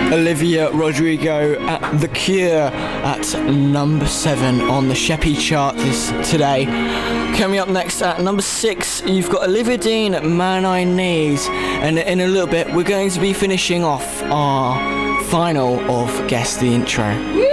Olivia Rodrigo at The Cure at number 7 on the Sheppy chart today. Coming up next at number 6, you've got Olivia Dean at Man I Need, and in a little bit we're going to be finishing off our final of Guess the Intro.